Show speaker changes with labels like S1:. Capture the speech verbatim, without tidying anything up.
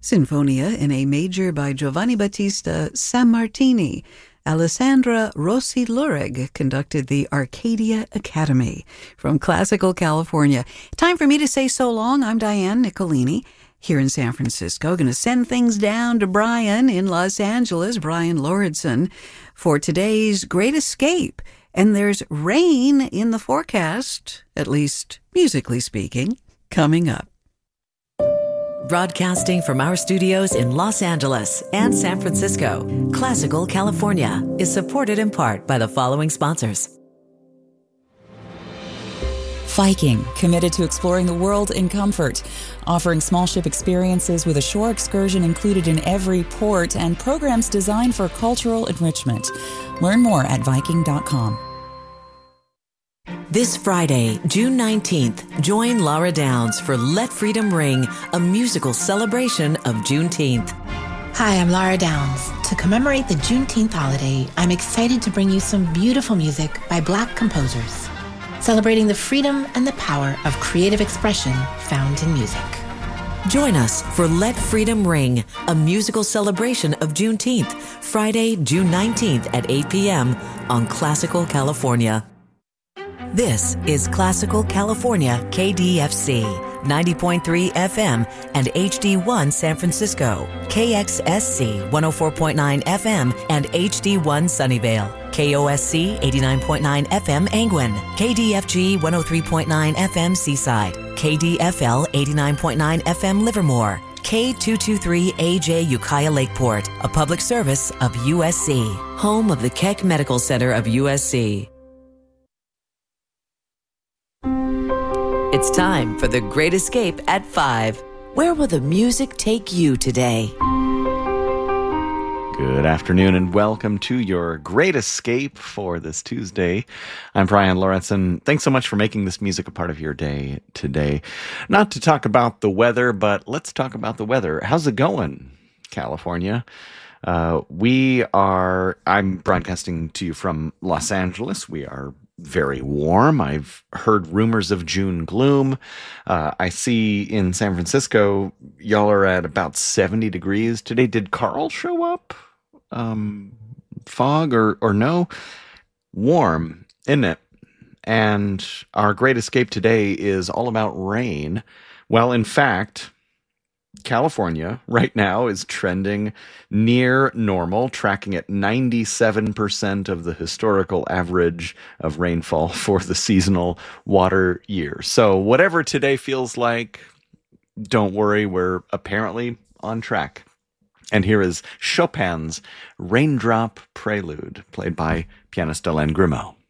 S1: Sinfonia in A major by Giovanni Battista Sammartini. Alessandra Rossi Lurig conducted the Arcadia Academy from Classical California. Time for me to say so long. I'm Diane Nicolini here in San Francisco. Going to send things down to Brian in Los Angeles, Brian Lauritsen, for today's Great Escape. And there's rain in the forecast, at least musically speaking, coming up.
S2: Broadcasting from our studios in Los Angeles and San Francisco, Classical California is supported in part by the following sponsors.
S3: Viking, committed to exploring the world in comfort, offering small ship experiences with a shore excursion included in every port and programs designed for cultural enrichment. Learn more at Viking dot com.
S2: This Friday, June nineteenth, join Laura Downs for Let Freedom Ring, a musical celebration of Juneteenth.
S4: Hi, I'm Laura Downs. To commemorate the Juneteenth holiday, I'm excited to bring you some beautiful music by Black composers, celebrating the freedom and the power of creative expression found in music.
S2: Join us for Let Freedom Ring, a musical celebration of Juneteenth, Friday, June nineteenth at eight p.m. on Classical California. This is Classical California K D F C, ninety point three F M and H D one San Francisco, K X S C one oh four point nine F M and H D one Sunnyvale, K O S C eighty-nine point nine F M Angwin, K D F G one oh three point nine F M Seaside, K D F L eighty-nine point nine F M Livermore, K two twenty-three A J Ukiah Lakeport, a public service of U S C, home of the Keck Medical Center of U S C. It's time for The Great Escape at five. Where will the music take you today?
S5: Good afternoon and welcome to your Great Escape for this Tuesday. I'm Brian Lauritsen. Thanks so much for making this music a part of your day today. Not to talk about the weather, but let's talk about the weather. How's it going, California? Uh, we are, I'm broadcasting to you from Los Angeles. We are very warm. I've heard rumors of June gloom. Uh, I see in San Francisco, y'all are at about seventy degrees today. Did Carl show up? Um, fog or, or no? Warm, isn't it? And our Great Escape today is all about rain. Well, in fact, California right now is trending near normal, tracking at ninety-seven percent of the historical average of rainfall for the seasonal water year. So whatever today feels like, don't worry, we're apparently on track. And here is Chopin's Raindrop Prelude, played by pianist Alain Grimaud.